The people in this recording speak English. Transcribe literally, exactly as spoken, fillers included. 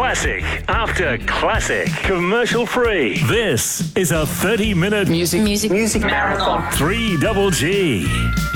Classic after classic. Commercial free. This is a thirty minute Music. Music. Music marathon. three double G.